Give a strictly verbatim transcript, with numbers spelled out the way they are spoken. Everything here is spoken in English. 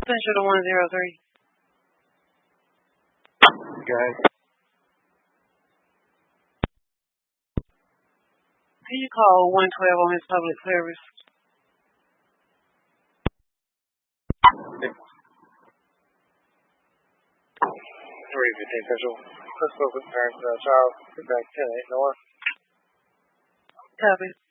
Central to one zero three. Guys. Can you call one twelve on his public service? three fifteen Central. Let's go with parents, uh, child, back ten eight North. Copy.